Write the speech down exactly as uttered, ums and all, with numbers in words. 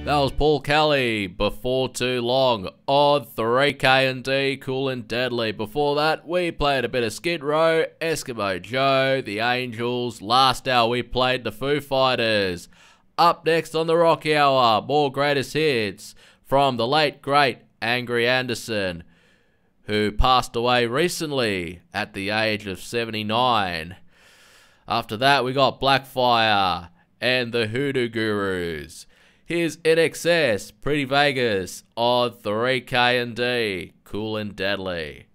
That was Paul Kelly, Before Too Long, on three K and D, Cool and Deadly. Before that, we played a bit of Skid Row, Eskimo Joe, The Angels. Last hour, we played the Foo Fighters. Up next on the Rock Hour, more greatest hits from the late, great Angry Anderson, who passed away recently at the age of seventy-nine. After that, we got Blackfire and the Hoodoo Gurus. Here's I N X S, Pretty Vegas, on three K and D, Cool and Deadly.